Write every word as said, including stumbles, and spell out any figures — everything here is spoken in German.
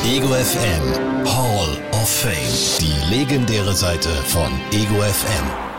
Ego F M Hall of Fame. Die legendäre Seite von Ego F M.